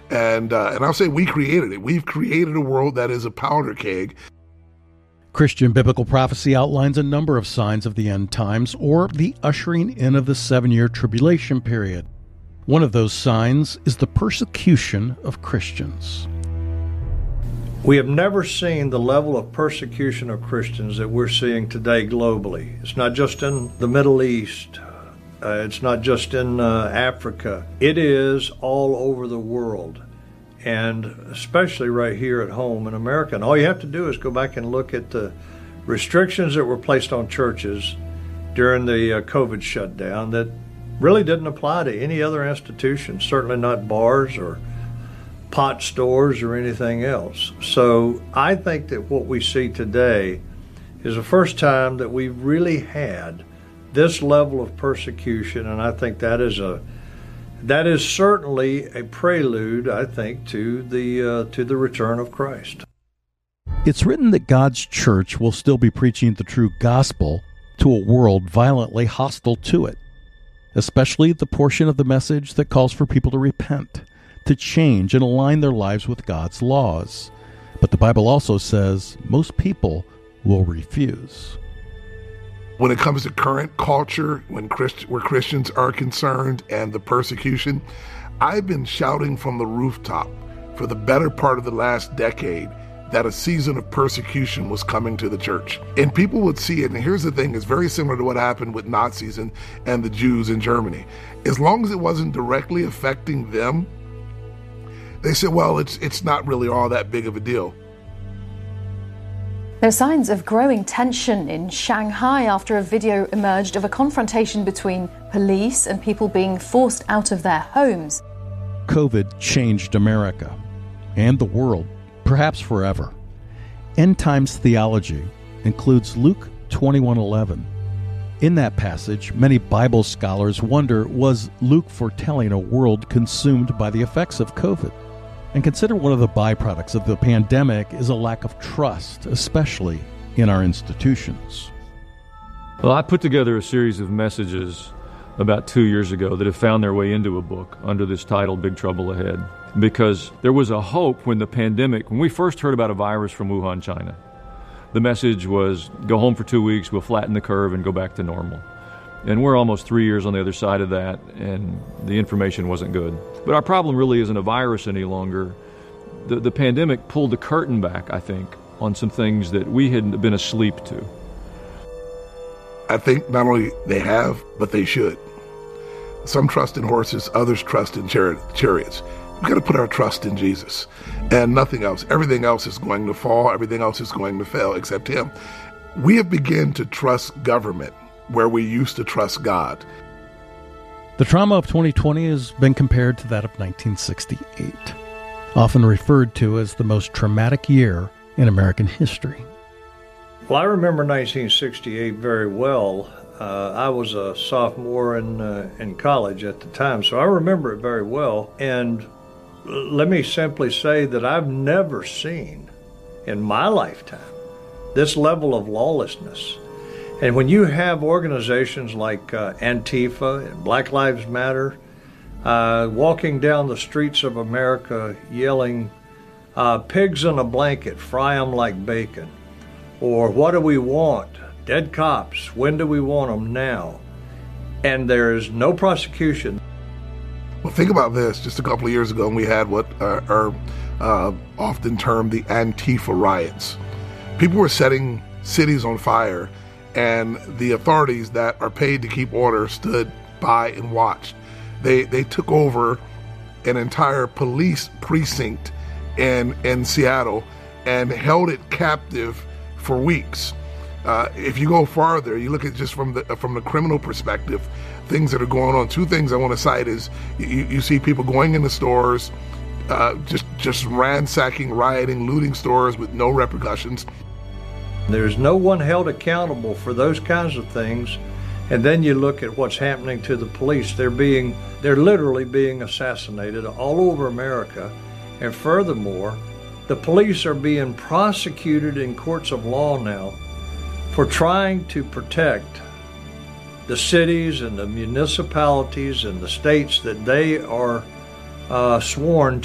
And I'll say we created it. We've created a world that is a powder keg. Christian biblical prophecy outlines a number of signs of the end times, or the ushering in of the 7-year tribulation period. One of those signs is the persecution of Christians. We have never seen the level of persecution of Christians that we're seeing today globally. It's not just in the Middle East. It's not just in Africa. It is all over the world, and especially right here at home in America. And all you have to do is go back and look at the restrictions that were placed on churches during the COVID shutdown that really didn't apply to any other institution, certainly not bars or pot stores or anything else. So I think that what we see today is the first time that we've really had this level of persecution, and I think that is certainly a prelude, I think, to the return of Christ. It's written that God's church will still be preaching the true gospel to a world violently hostile to it, especially the portion of the message that calls for people to repent, to change and align their lives with God's laws. But the Bible also says most people will refuse. When it comes to current culture, where Christians are concerned and the persecution, I've been shouting from the rooftop for the better part of the last decade that a season of persecution was coming to the church. And people would see it. And here's the thing, it's very similar to what happened with Nazis and the Jews in Germany. As long as it wasn't directly affecting them, they said, well, it's not really all that big of a deal. There are signs of growing tension in Shanghai after a video emerged of a confrontation between police and people being forced out of their homes. COVID changed America and the world, perhaps forever. End times theology includes Luke 21:11. In that passage, many Bible scholars wonder, was Luke foretelling a world consumed by the effects of COVID? And consider one of the byproducts of the pandemic is a lack of trust, especially in our institutions. Well, I put together a series of messages about 2 years ago that have found their way into a book under this title, Big Trouble Ahead, because there was a hope when we first heard about a virus from Wuhan, China. The message was, go home for 2 weeks, we'll flatten the curve and go back to normal. And we're almost 3 years on the other side of that, and the information wasn't good. But our problem really isn't a virus any longer. The pandemic pulled the curtain back, I think, on some things that we had been asleep to. I think not only they have, but they should. Some trust in horses, others trust in chariots. We've got to put our trust in Jesus and nothing else. Everything else is going to fall. Everything else is going to fail except Him. We have begun to trust government where we used to trust God. The trauma of 2020 has been compared to that of 1968, often referred to as the most traumatic year in American history. Well, I remember 1968 very well. I was a sophomore in college at the time, so I remember it very well. And let me simply say that I've never seen in my lifetime this level of lawlessness. And when you have organizations like Antifa and Black Lives Matter walking down the streets of America yelling, pigs in a blanket, fry them like bacon, or what do we want? Dead cops, when do we want them now? And there is no prosecution. Well, think about this. Just a couple of years ago, we had what are often termed the Antifa riots. People were setting cities on fire, and the authorities that are paid to keep order stood by and watched. They took over an entire police precinct in Seattle and held it captive for weeks. If you go farther, you look at just from the criminal perspective, things that are going on. Two things I want to cite is you see people going into stores, just ransacking, rioting, looting stores with no repercussions. There's no one held accountable for those kinds of things. And then you look at what's happening to the police. They're literally being assassinated all over America. And furthermore, the police are being prosecuted in courts of law now for trying to protect the cities and the municipalities and the states that they are sworn